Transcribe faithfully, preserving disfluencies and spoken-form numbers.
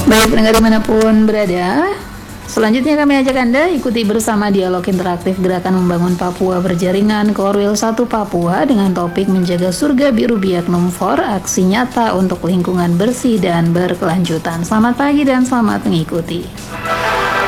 Baik pendengar dimanapun berada, selanjutnya kami ajak Anda ikuti bersama dialog interaktif Gerakan Membangun Papua Berjaringan Korwil satu Papua dengan topik menjaga surga biru biak Numfor, aksi nyata untuk lingkungan bersih dan berkelanjutan. Selamat pagi dan selamat mengikuti.